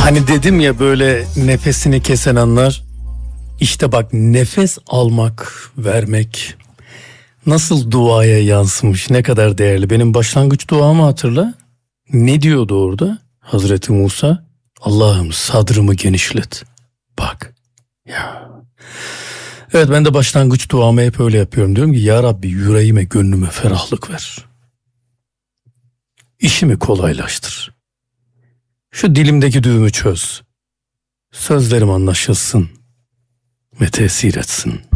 Hani dedim ya böyle nefesini kesen anlar. İşte bak, nefes almak, vermek nasıl duaya yansımış, ne kadar değerli. Benim başlangıç duamı hatırla. Ne diyordu orada Hazreti Musa? Allah'ım sadrımı genişlet. Bak ya. Evet, ben de başlangıç duamı hep öyle yapıyorum. Diyorum ki ya Rabbi, yüreğime, gönlüme ferahlık ver. İşimi kolaylaştır. Şu dilimdeki düğümü çöz. Sözlerim anlaşılsın ve tesir etsin.